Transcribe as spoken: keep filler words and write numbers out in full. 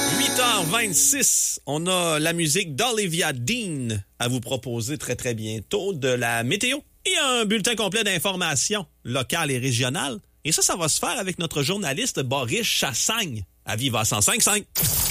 huit heures vingt-six, on a la musique d'Olivia Dean à vous proposer très très bientôt, de la météo et un bulletin complet d'informations locales et régionales. Et ça, ça va se faire avec notre journaliste Boris Chassagne à Viva cent cinq virgule cinq.